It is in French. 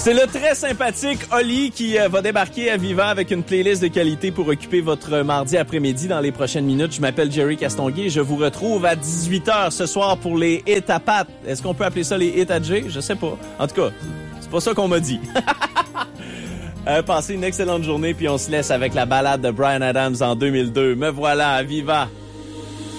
C'est le très sympathique Oli qui va débarquer à Viva avec une playlist de qualité pour occuper votre mardi après-midi dans les prochaines minutes. Je m'appelle Jerry Castonguay et je vous retrouve à 18h ce soir pour les hits à Pat. Est-ce qu'on peut appeler ça les hits à Jay? Je sais pas. En tout cas, c'est pas ça qu'on m'a dit. Passez une excellente journée puis on se laisse avec la balade de Bryan Adams en 2002. Me voilà à Viva.